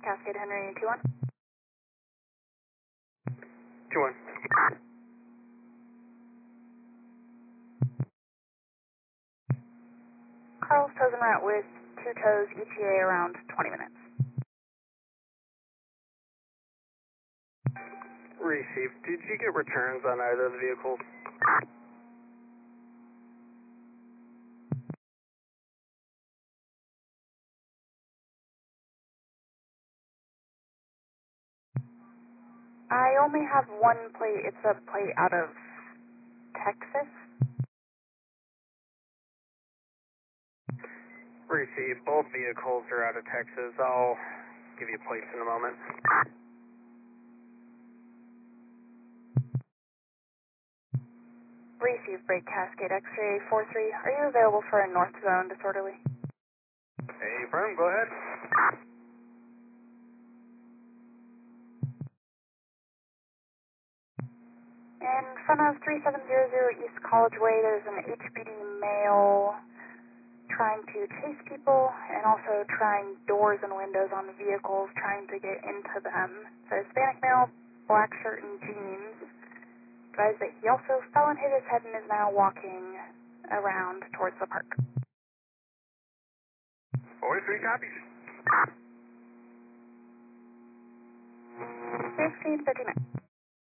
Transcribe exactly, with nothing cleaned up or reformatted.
Cascade Henry two one. two one. Carl's toes en route with two toes, E T A around twenty minutes. Received. Did you get returns on either of the vehicles? I only have one plate. It's a plate out of Texas. Received. Both vehicles are out of Texas. I'll give you plates in a moment. Received, break Cascade X-ray four three. Are you available for a north zone disorderly? Hey, firm, go ahead. In front of three seven zero zero East College Way, there's an H B D male trying to chase people and also trying doors and windows on the vehicles, trying to get into them. So Hispanic male, black shirt and jeans. Advised that he also fell and hit his head and is now walking around towards the park. four three copies. sixteen fifty-nine.